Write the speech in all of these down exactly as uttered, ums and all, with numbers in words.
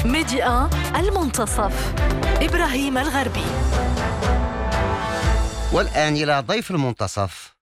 ميديا المنتصف إبراهيم الغربي. والآن إلى ضيف المنتصف.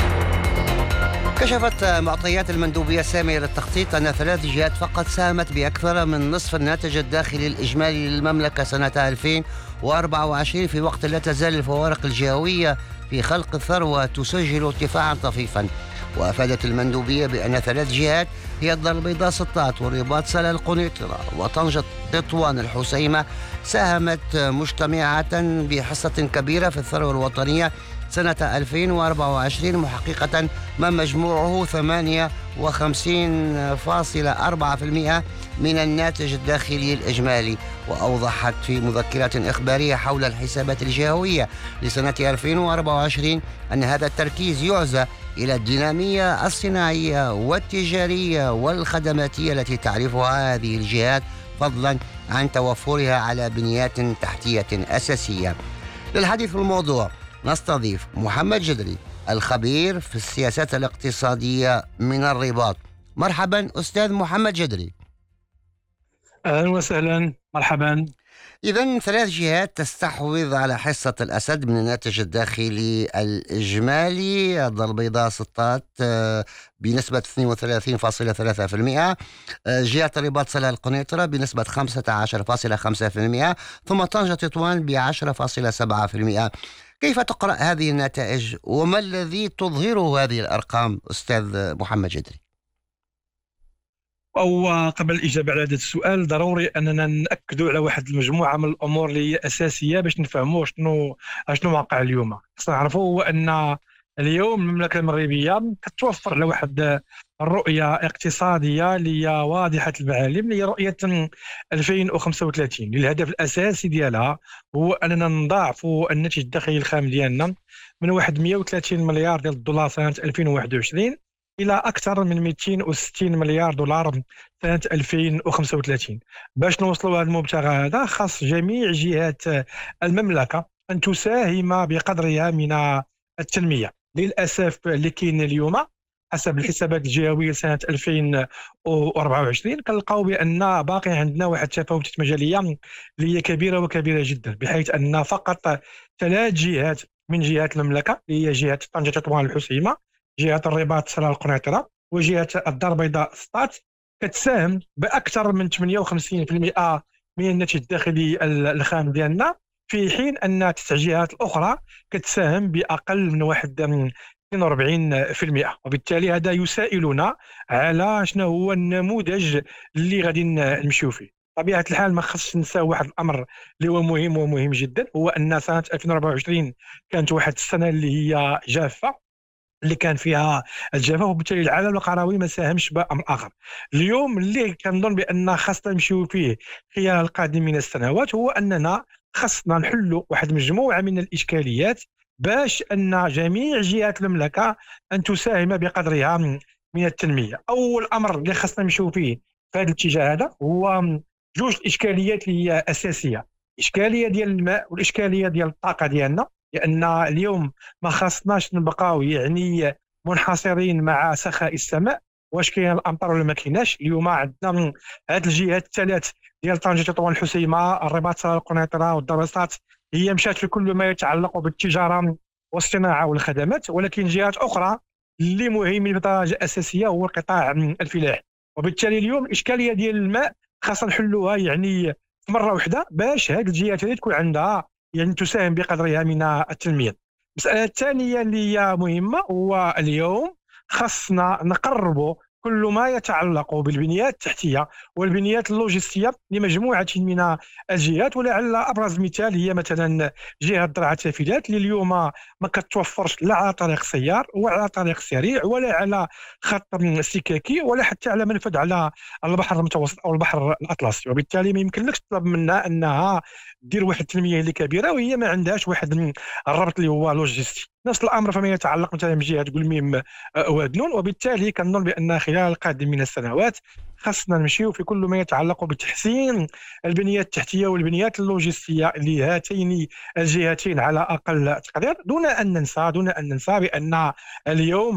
كشفت معطيات المندوبية السامية للتخطيط أن ثلاث جهات فقط ساهمت بأكثر من نصف الناتج الداخلي الإجمالي للمملكة سنة ألفين وأربعة وعشرين، في وقت لا تزال الفوارق الجهوية في خلق الثروة تسجل ارتفاعا طفيفا. وأفادت المندوبية بأن ثلاث جهات هي الدار البيضاء سطات والرباط سلا القنيطرة وطنجة تطوان الحسيمة ساهمت مجتمعة بحصة كبيرة في الثروة الوطنية سنة ألفين وأربعة وعشرين، محققة ما مجموعه ثمانية وخمسين فاصلة أربعة بالمئة من الناتج الداخلي الإجمالي. وأوضحت في مذكرة إخبارية حول الحسابات الجهوية لسنة ألفين وأربعة وعشرين أن هذا التركيز يعزى إلى الدينامية الصناعية والتجارية والخدماتية التي تعرفها هذه الجهات، فضلا عن توفرها على بنيات تحتية أساسية. للحديث في الموضوع نستضيف محمد جدري الخبير في السياسات الاقتصادية من الرباط. مرحبا أستاذ محمد جدري. أهلا وسهلا، مرحبا. إذن ثلاث جهات تستحوذ على حصة الأسد من الناتج الداخلي الإجمالي: الدار البيضاء سطات بنسبة اثنين وثلاثين فاصلة ثلاثة بالمئة، جهة الرباط سلا القنيطرة بنسبة خمسة عشر فاصلة خمسة بالمئة، ثم طنجة تطوان ب عشرة فاصلة سبعة بالمئة. كيف تقرأ هذه النتائج وما الذي تظهره هذه الأرقام أستاذ محمد جدري؟ أو قبل الإجابة على هذا السؤال ضروري أننا نأكد على واحد المجموعة من الأمور اللي هي أساسية باش نفهموا شنو شنو واقع اليوم. خصنا نعرفوا هو أن اليوم المملكة المغربية كتوفر على واحد الرؤية اقتصادية اللي هي واضحة المعالم، اللي هي رؤية ألفين وخمسة وثلاثين. الهدف الأساسي ديالها هو أننا نضاعفوا الناتج الداخلي الخام ديالنا من واحد مئة وثلاثين مليار ديال الدولار سنة ألفين وواحد وعشرين إلى أكثر من مئتين وستين مليار دولار سنة ألفين وخمسة وثلاثين. باش نوصلوا هذا المبتغى هذا خاص جميع جهات المملكة أن تساهم بقدرها من التنمية. للأسف اللي كاين اليوم حسب الحسابات الجهوية سنة ألفين وأربعة وعشرين كنلقاو بأن باقي عندنا واحد التفاوتات مجالية اللي هي كبيرة وكبيرة جدا، بحيث أن فقط ثلاث جهات من جهات المملكة هي جهة طنجة تطوان الحسيمة، جهة الرباط سلا القنيطرة، وجهة الدار البيضاء سطات كتساهم بأكثر من ثمانية وخمسين بالمئة من الناتج الداخلي الخام ديالنا، في حين أن تسع جهات الأخرى كتساهم بأقل من واحد اثنين وأربعين بالمئة. وبالتالي هذا يسائلنا على شنو هو النموذج اللي غادي نمشيو فيه. طبيعة الحال ما خصش ننسى واحد الأمر اللي هو مهم ومهم جدا، هو أن سنة ألفين وأربعة وعشرين كانت واحد السنة اللي هي جافة، اللي كان فيها الجفاف، وبالتالي العالم القروي ما ساهمش بأمر آخر. اليوم اللي كنظن بأن خاصنا نمشيو فيه خلال القادم من السنوات هو أننا خاصنا نحلوا واحد مجموعة من الإشكاليات باش أن جميع جهات المملكة أن تساهم بقدرها من التنمية. أول أمر اللي خاصنا نمشيو فيه في هذا الاتجاه هذا هو جوج الإشكاليات اللي هي أساسية: إشكالية ديال الماء والإشكالية ديال الطاقة ديالنا. لأن اليوم ما خاصناش نبقاو يعني منحصرين مع سخاء السماء، واش كاين الأمطار ولا ما كايناش. اليوم عندنا هاد الجهات الثلاث ديال طنجة تطوان الحسيمة، الرباط سلا القنيطرة والدار البيضاء، هي مشات في كل ما يتعلق بالتجارة والصناعة والخدمات، ولكن جهات أخرى اللي مهمة بدرجة أساسية هو القطاع الفلاحي. وبالتالي اليوم الإشكالية ديال الماء خاصنا نحلوها يعني مرة واحدة باش هاد الجهات هذه تكون عندها يعني تساهم بقدرها من التنمية. المسألة الثانية اللي هي مهمة هو اليوم خاصنا نقربوا كل ما يتعلق بالبنيات التحتية والبنيات اللوجستية لمجموعة من الجهات، ولعل أبرز مثال هي مثلا جهة درعا التافلات اللي اليوم ما كتوفرش لا على طريق سيار ولا على طريق سريع ولا على خط سككي ولا حتى على منفذ على البحر المتوسط أو البحر الأطلسي. وبالتالي ما يمكنلكش تطلب منها أنها دير واحد التنمية اللي كبيرة وهي ما عندهاش واحد الربط اللي هو لوجستي. نفس الأمر فيما يتعلق مثلا بجهة قلميم وادنون. وبالتالي كنظن بأن خلال القادم من السنوات خاصنا نمشيو في كل ما يتعلق بتحسين البنيات التحتية والبنيات اللوجستية لهاتين الجهتين على أقل تقدير، دون أن ننسى دون أن ننسى بأن اليوم